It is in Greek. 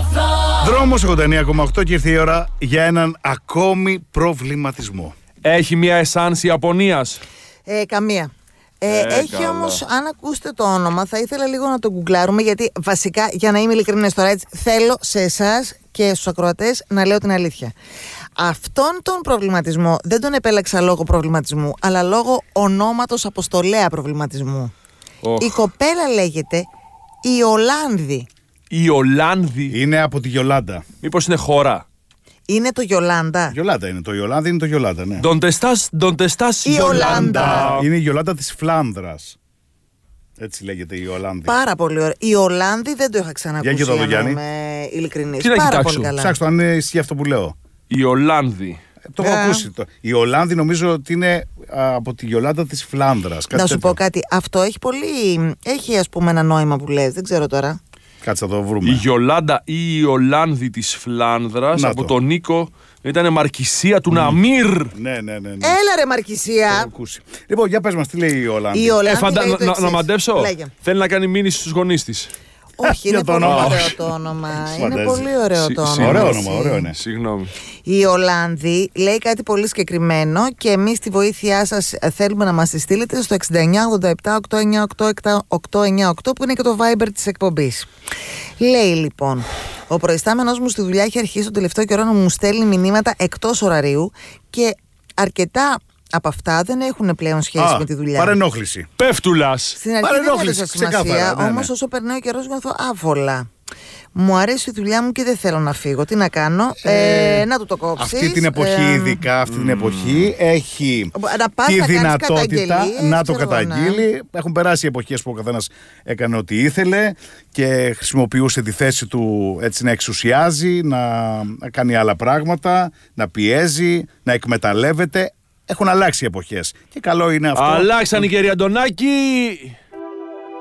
Δρόμος 89,8 και ήρθε η ώρα για έναν ακόμη προβληματισμό. Έχει μια εσάνση Ιαπωνίας? Καμία. Έχει όμως, αν ακούσετε το όνομα, θα ήθελα λίγο να το γκουγκλάρουμε, γιατί βασικά, για να είμαι ειλικρινής τώρα, έτσι, θέλω σε εσάς και στους ακροατές να λέω την αλήθεια. Αυτόν τον προβληματισμό δεν τον επέλεξα λόγω προβληματισμού, αλλά λόγω ονόματος αποστολέα προβληματισμού. Η κοπέλα λέγεται Ιολάνδη. Η Ιολάνδη. Είναι από τη Γιολάντα. Μήπως είναι χώρα? Είναι το Γιολάντα. Γιολάντα είναι. Το Ιολάνδη είναι το Γιολάντα, ναι. Ντοντεστάς Ιολάντα. Είναι η Γιολάντα της Φλάνδρας. Έτσι λέγεται η Ιολάνδη. Πάρα πολύ ωραία. Η Ιολάνδη δεν το είχα ξανακούσει. Για και το Γιάννη. Είμαι ειλικρινής. Τι να Πάρα κοιτάξω. πολύ καλά. Ψάξτε αν ισχύει αυτό που λέω. Η Ιολάνδη. Το έχω ακούσει. Η Ιολάνδη νομίζω ότι είναι από τη Γιολάντα της Φλάνδρας. Να σου πω κάτι. Αυτό έχει πολύ. Έχει, ας πούμε, ένα νόημα που λες. Δεν ξέρω τώρα. Κάτσε να το βρούμε. Η Γιολάντα ή η Ιολάνδη της Φλάνδρας, από τον Νίκο, ήταν μαρκησία του Ναμίρ. Ναι. Έλα ρε Μαρκησία. Το έχω ακούσει. Λοιπόν, για πες μας, τι λέει η Ιολάνδη. Η Ιολάνδη λέει το να εξής. μαντέψω. Λέγε. Θέλει να κάνει μήνυση στους γονείς της. Όχι, είναι Για το πολύ όνομα. ωραίο το όνομα. Είναι Φαντάζει. πολύ ωραίο το όνομα. Ωραίο έτσι. όνομα, ωραίο είναι. Συγγνώμη. Η Ολλάνδη λέει κάτι πολύ συγκεκριμένο και εμείς τη βοήθειά σας θέλουμε να μας τη στείλετε στο 6987-898-898 που είναι και το Viber της εκπομπής. Λέει λοιπόν, ο προϊστάμενος μου στη δουλειά έχει αρχίσει τον τελευταίο καιρό να μου στέλνει μηνύματα εκτός ωραρίου και αρκετά από αυτά δεν έχουν πλέον σχέση με τη δουλειά. Παρενόχληση. Πέφτουλας. Στην αρχή δεν έδωσα σημασία, όμως όσο περνάει ο καιρός νιώθω άβολα. Μου αρέσει η δουλειά μου και δεν θέλω να φύγω. Τι να κάνω, να του το κόψεις. Αυτή την εποχή, ειδικά αυτή την εποχή, έχει τη να δυνατότητα να το καταγγείλει. Έχουν περάσει οι εποχές που ο καθένας έκανε ό,τι ήθελε και χρησιμοποιούσε τη θέση του έτσι να εξουσιάζει, να κάνει άλλα πράγματα, να πιέζει, να εκμεταλλεύεται. Έχουν αλλάξει οι εποχές. Και καλό είναι αυτό. Αλλάξαν οι κύριοι Αντωνάκη.